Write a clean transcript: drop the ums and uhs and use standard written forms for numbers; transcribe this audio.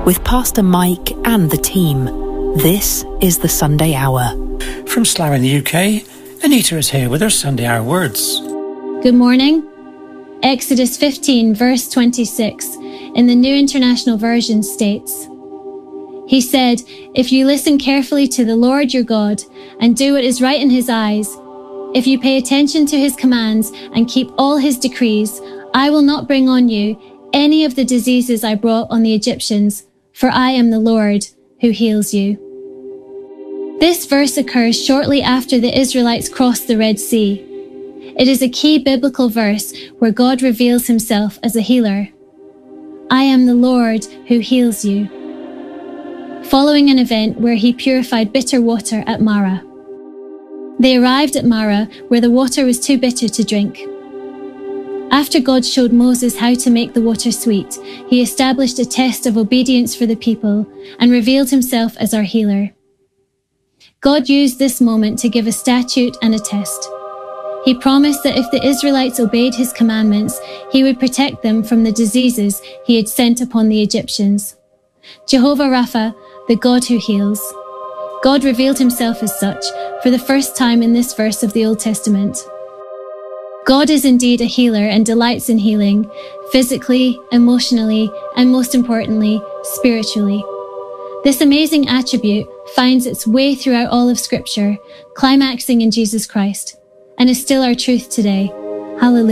with Pastor Mike and the team. This is the Sunday Hour. From Slough in the UK, Anita is here with her Sunday Hour words. Good morning. Exodus 15 verse 26 in the New International Version states, He said, "If you listen carefully to the Lord your God and do what is right in his eyes, if you pay attention to his commands and keep all his decrees, I will not bring on you any of the diseases I brought on the Egyptians, for I am the Lord who heals you." This verse occurs shortly after the Israelites crossed the Red Sea. It is a key biblical verse where God reveals himself as a healer. I am the Lord who heals you. Following an event where he purified bitter water at Marah. They arrived at Marah where the water was too bitter to drink. After God showed Moses how to make the water sweet, he established a test of obedience for the people and revealed himself as our healer. God used this moment to give a statute and a test. He promised that if the Israelites obeyed his commandments, he would protect them from the diseases he had sent upon the Egyptians. Jehovah Rapha, the God who heals. God revealed himself as such for the first time in this verse of the Old Testament. God is indeed a healer and delights in healing, physically, emotionally, and most importantly, spiritually. This amazing attribute finds its way throughout all of Scripture, climaxing in Jesus Christ, and is still our truth today. Hallelujah.